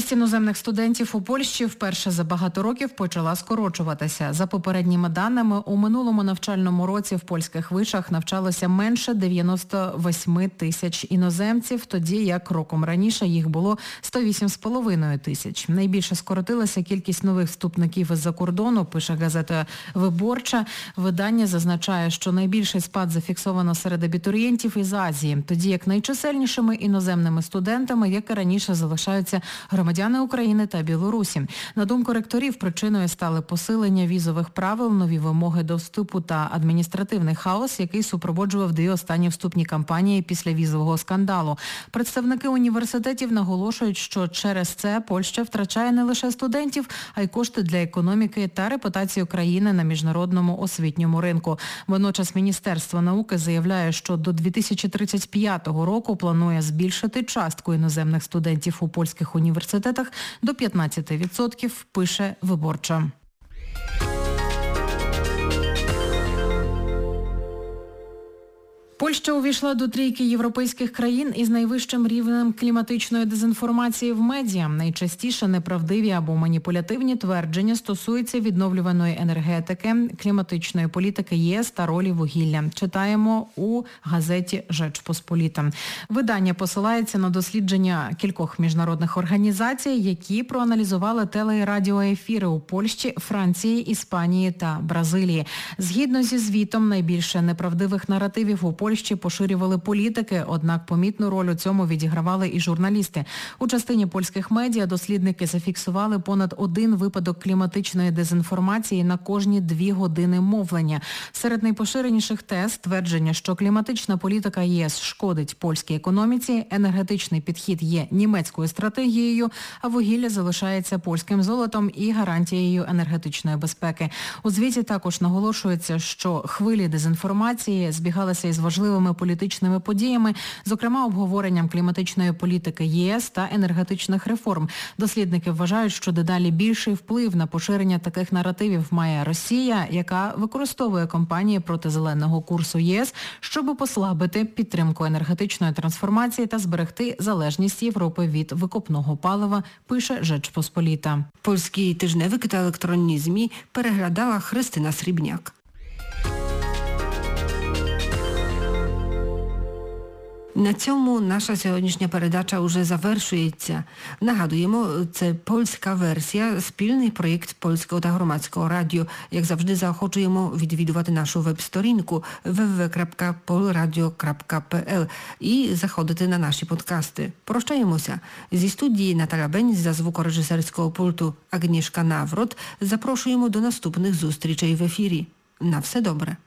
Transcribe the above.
Кількість іноземних студентів у Польщі вперше за багато років почала скорочуватися. За попередніми даними, у минулому навчальному році в польських вишах навчалося менше 98 тисяч іноземців, тоді як роком раніше їх було 108,5 тисяч. Найбільше скоротилася кількість нових вступників із-за кордону, пише газета «Виборча». Видання зазначає, що найбільший спад зафіксовано серед абітурієнтів із Азії, тоді як найчисельнішими іноземними студентами, як і раніше, залишаються громадяни України та Білорусі. На думку ректорів, причиною стали посилення візових правил, нові вимоги до вступу та адміністративний хаос, який супроводжував дві останні вступні кампанії після візового скандалу. Представники університетів наголошують, що через це Польща втрачає не лише студентів, а й кошти для економіки та репутацію країни на міжнародному освітньому ринку. Водночас Міністерство науки заявляє, що до 2035 року планує збільшити частку іноземних студентів у польських університетах до 15%, пише «Виборча». Польща увійшла до трійки європейських країн із найвищим рівнем кліматичної дезінформації в медіа. Найчастіше неправдиві або маніпулятивні твердження стосуються відновлюваної енергетики, кліматичної політики ЄС та ролі вугілля. Читаємо у газеті «Rzecz Pospolita». Видання посилається на дослідження кількох міжнародних організацій, які проаналізували теле- і радіоефіри у Польщі, Франції, Іспанії та Бразилії. Згідно зі звітом, найбільше неправдивих наративів у Польщі поширювали політики, однак помітну роль у цьому відігравали і журналісти. У частині польських медіа дослідники зафіксували понад 1 випадок кліматичної дезінформації на кожні 2 години мовлення. Серед найпоширеніших тез твердження, що кліматична політика ЄС шкодить польській економіці, енергетичний підхід є німецькою стратегією, а вугілля залишається польським золотом і гарантією енергетичної безпеки. У звіті також наголошується, що хвилі дезінформації збігалися із важливими політичними подіями, зокрема обговоренням кліматичної політики ЄС та енергетичних реформ. Дослідники вважають, що дедалі більший вплив на поширення таких наративів має Росія, яка використовує кампанії проти зеленого курсу ЄС, щоб послабити підтримку енергетичної трансформації та зберегти залежність Європи від викопного палива, пише «Rzecz Pospolita». Польський тижневик та електронні ЗМІ переглядала Христина Срібняк. На цьому наша сьогоднішня передача вже завершується. Нагадуємо, це польська версія, спільний проєкт Польського та Громадського радіо. Як завжди, заохочуємо відвідувати нашу веб-сторінку www.polradio.pl і заходити на наші подкасти. Прощаємося. Зі студії Наталя Бенць, за звукорежисерського пульту Агнішка Наврот. Запрошуємо до наступних зустрічей в ефірі. На все добре.